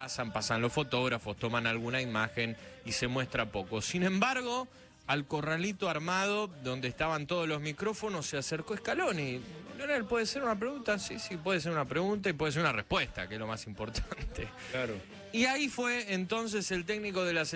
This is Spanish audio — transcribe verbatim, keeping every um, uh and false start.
pasan, pasan los fotógrafos, toman alguna imagen y se muestra poco. Sin embargo, al corralito armado, donde estaban todos los micrófonos, se acercó Scaloni. Leonel, ¿puede ser una pregunta? Sí, sí, puede ser una pregunta y puede ser una respuesta, que es lo más importante. Claro. Y ahí fue entonces el técnico de la selección